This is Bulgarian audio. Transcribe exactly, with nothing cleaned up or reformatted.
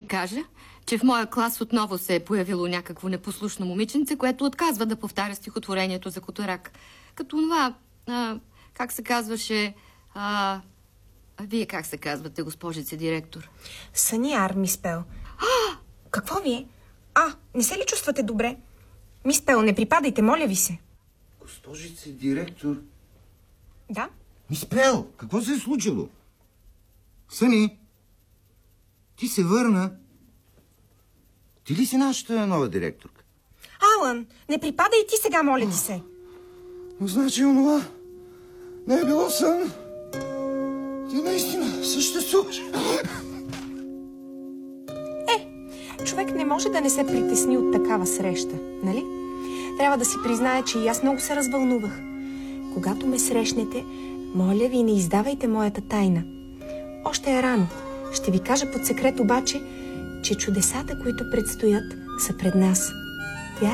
кажа, че в моя клас отново се е появило някакво непослушно момиченце, което отказва да повтаря стихотворението за Котарак. Като това, а, как се казваше... А, а вие как се казвате, госпожице директор? Саниар, мис Пел. А! Какво ви е? А, не се ли чувствате добре? Мис Пел, не припадайте, моля ви се. Госпожице директор... Да? Мис Пел, какво се е случило? Съни, ти се върна. Ти ли си нашата нова директорка? Алън, не припадай ти сега, моля ти се. Но значи онова не е било сън. Ти наистина съществуваш. Е, човек не може да не се притесни от такава среща, нали? Трябва да си признае, че и аз много се развълнувах. Когато ме срещнете, моля ви, не издавайте моята тайна. Още е рано. Ще ви кажа под секрет обаче, че чудесата, които предстоят, са пред нас.